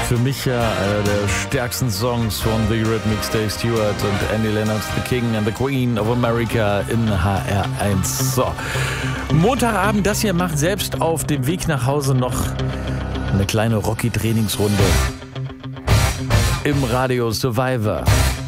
Für mich ja einer der stärksten Songs von The Eurythmics, Dave Stewart und Annie Lennox, The King and the Queen of America in HR1. So, Montagabend, das hier macht selbst auf dem Weg nach Hause noch eine kleine Rocky-Trainingsrunde im Radio Survivor.